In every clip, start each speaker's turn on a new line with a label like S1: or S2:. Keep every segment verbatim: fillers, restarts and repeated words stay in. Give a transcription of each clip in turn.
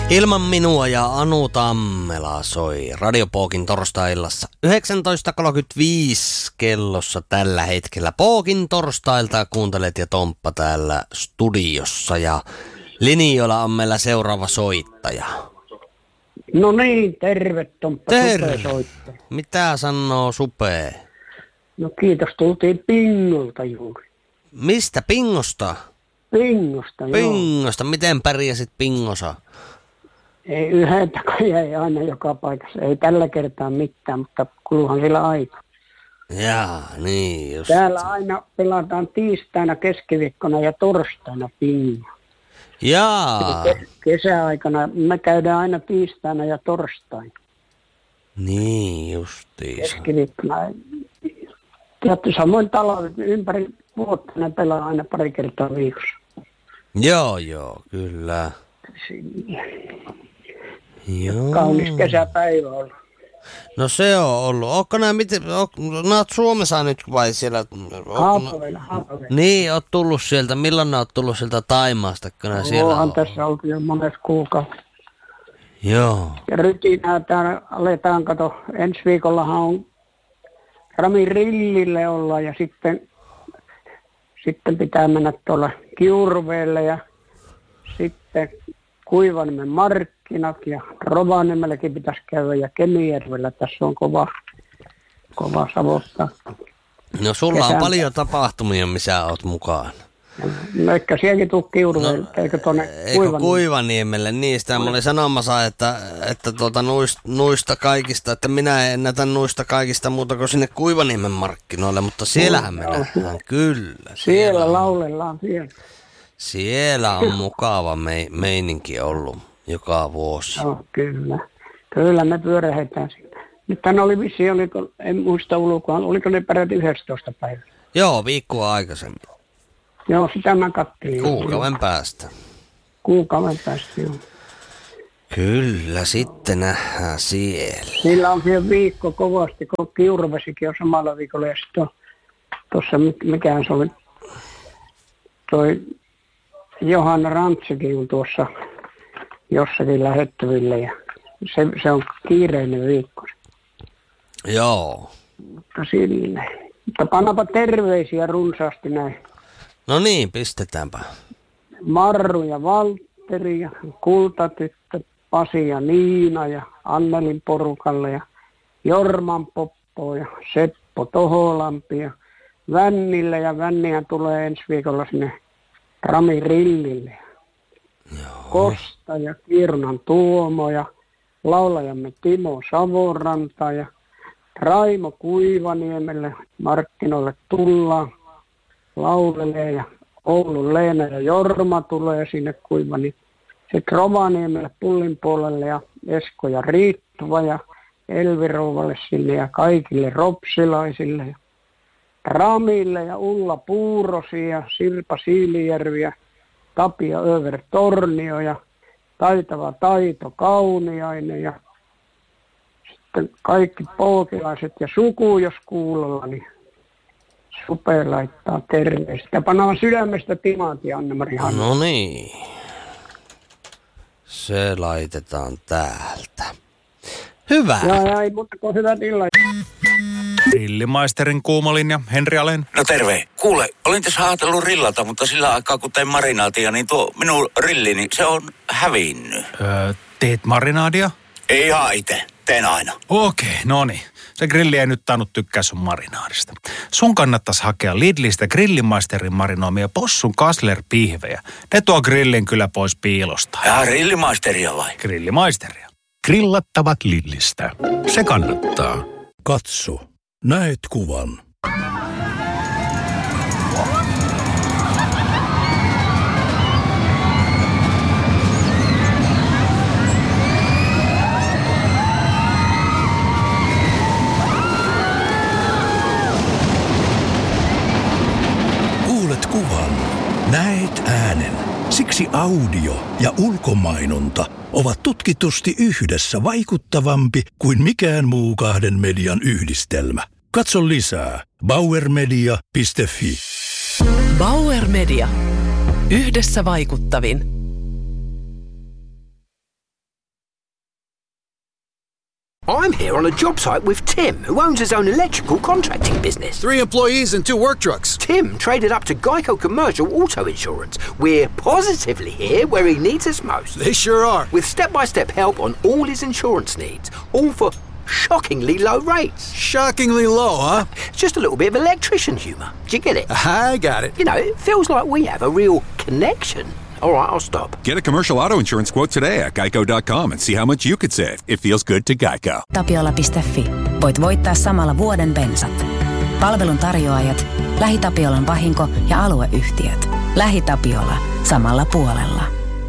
S1: Ilman minua ja Anu Tammela soi Radio Pookin torstai-illassa yhdeksäntoista kolmekymmentäviisi kellossa tällä hetkellä. Pookin torstailta kuuntelet ja Tomppa täällä studiossa ja linjoilla on meillä seuraava soittaja.
S2: No niin, terve Tomppa.
S1: Terve. Mitä sanoo Supee?
S2: No kiitos, tultiin Pingolta juuri.
S1: Mistä? Pingosta?
S2: Pingosta, joo.
S1: Pingosta. Miten pärjäsit Pingossa?
S2: Ei yhdeltäkään jäi aina joka paikassa. Ei tällä kertaa mitään, mutta kuluhan sillä aika.
S1: Jaa, niin just.
S2: Täällä aina pelataan tiistaina, keskiviikkona ja torstaina pingoa.
S1: Jaa.
S2: Kesäaikana me käydään aina tiistaina ja torstaina.
S1: Niin justiinsa.
S2: Keskiviikkona. Tietysti samoin talvet ympäri vuotta ne pelaa aina pari kertaa viikossa.
S1: Joo, joo, kyllä. Joo.
S2: Kaunis kesäpäivä ollut.
S1: No se on ollut. Ootko nää miten, oot, nää oot Suomessa nyt vai siellä?
S2: Haapavedellä, Haapavedellä.
S1: Niin, oot tullut sieltä. Milloin nää oot tullut sieltä Taimaasta, kun nää siellä on?
S2: Onhan tässä oltu jo monessa kuukaudessa.
S1: Joo.
S2: Ja rytinää täällä aletaan, kato, ensi viikollahan on Rami Rillille olla ja sitten, sitten pitää mennä tuolla Kiurveelle ja sitten Kuivaniemen markkinat ja Rovaniemelläkin pitäisi käydä ja Kemijärvellä. Tässä on kova, kova savottaa.
S1: No sulla
S2: Kesän...
S1: on paljon tapahtumia, missä oot mukaan.
S2: No eikä sielläkin tule Kiurveelle, no, eikö tuonne
S1: Kuivaniemelle? Kuivaniemelle, niin sitä mä olin sanomassa, että, että tuota nuista, nuista kaikista, että minä en näytä nuista kaikista muuta kuin sinne Kuivaniemen markkinoille, mutta siellähän me nähdään, kyllä.
S2: Siellä, siellä laulellaan siellä.
S1: Siellä on mukava me, meininki ollut joka vuosi.
S2: Joo, kyllä. Kyllä me pyörähetään sinne. Nyt tänne oli vissiin, oliko, en muista ulkoa, oliko ne peräti yhdestoista päivä?
S1: Joo, viikkoa aikaisemmin.
S2: Joo, sitä mä kattelin.
S1: Kuukauden päästä.
S2: Kuukauden päästä, joo.
S1: Kyllä, sitten nähdään siellä.
S2: Sillä on siellä viikko kovasti, kun Kiurvesikin on samalla viikolla. Ja sitten tuossa, mikään se oli, toi Johanna Rantsikin on tuossa jossakin lähettäville. Ja se, se on kiireinen viikko.
S1: Joo.
S2: Mutta silleen. Mutta pannapa terveisiä runsaasti näin.
S1: No niin, pistetäänpä.
S2: Marru ja Valtteri ja Kultatyttö, Pasi ja Niina ja Annelin porukalle ja Jorman Poppo ja Seppo Toholampi ja Vännille ja Vänniä tulee ensi viikolla sinne Rami Rillille.
S1: Joo.
S2: Kosta ja Kirunan Tuomo ja laulajamme Timo Savonranta ja Raimo Kuivaniemelle markkinoille tullaan. Laulelee ja Oulun Leena ja Jorma tulee sinne Kuivaniin. Sitten Rovaniemelle Pullin puolelle ja Esko ja Riittuva ja Elvirouvalle sinne ja kaikille ropsilaisille. Ja Ramille ja Ulla Puurosi ja Sirpa Siilijärvi ja Tapio Över Tornio ja Taitava Taito Kauniainen ja sitten kaikki pookilaiset ja suku, jos kuulolla, niin Supe laittaa terveistä. Pannaan sydämestä timantia, Anne-Mari Hanna.
S1: No niin. Se laitetaan täältä. Hyvä.
S2: Ja ei muuta kuin hyvät illat.
S3: Grillimaisterin kuumalinja, Henri Alen.
S4: No terve. Kuule, olin tässä ajatellut rillata, mutta sillä aikaa kun tein marinaatia, niin tuo minun rillini, se on hävinnyt.
S3: Öö, teet marinaadia?
S4: Ei ihan itse. Teen aina.
S3: Okei, no niin. Se grilli ei nyt tainnut tykkää sun marinaadista. Sun kannattaisi hakea Lidlistä Grillimaisterin marinoimia possun Kassler-pihvejä. Ne tuo grillin kyllä pois piilosta.
S4: Ja grillimaisteria vai?
S3: Grillimaisteria.
S5: Grillattavat Lidlistä. Se kannattaa. Katso. Näet kuvan. Kuulet kuvan. Näet äänen. Siksi audio ja ulkomainonta ovat tutkitusti yhdessä vaikuttavampi kuin mikään muu kahden median yhdistelmä. Katso lisää bauermedia piste fi.
S6: Bauer Media. Yhdessä vaikuttavin.
S7: I'm here on a job site with Tim, who owns his own electrical contracting business.
S8: Three employees and two work trucks.
S7: Tim traded up to Geico Commercial Auto Insurance. We're positively here where he needs us most.
S8: They sure are.
S7: With step-by-step help on all his insurance needs, all for shockingly low rates.
S8: Shockingly low, huh?
S7: It's just a little bit of electrician humour. Do you get it?
S8: I got it.
S7: You know, it feels like we have a real connection. All right, I'll stop.
S9: Get a commercial auto insurance quote today at geico dot com and see how much you could save. It feels good to Geico.
S10: Tapiola piste fi. Voit voittaa samalla vuoden bensat. Palvelun tarjoajat, LähiTapiolan vahinko- ja alueyhtiöt. LähiTapiola. Samalla puolella.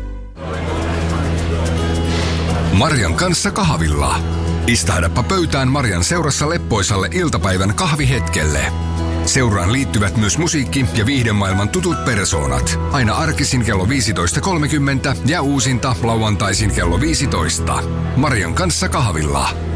S11: Marian kanssa kahvilla. Istahdappa pöytään Marian seurassa leppoisalle iltapäivän kahvihetkelle. Seuraan liittyvät myös musiikki- ja viihdemaailman tutut persoonat. Aina arkisin kello viisitoista kolmekymmentä ja uusinta lauantaisin kello viisitoista. Marian kanssa kahvilla.